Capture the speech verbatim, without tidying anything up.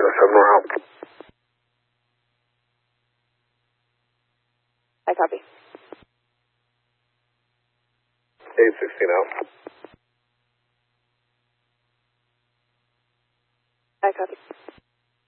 Kilo seven more out. I copy. eight sixteen out. I copy.